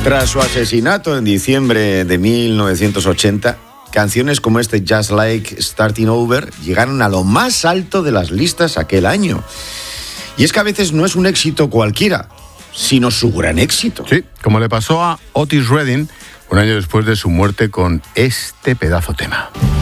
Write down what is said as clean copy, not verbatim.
Tras su asesinato en diciembre de 1980, canciones como este Just Like Starting Over llegaron a lo más alto de las listas aquel año. Y es que a veces no es un éxito cualquiera, sino su gran éxito. Sí, como le pasó a Otis Redding un año después de su muerte con este pedazo tema.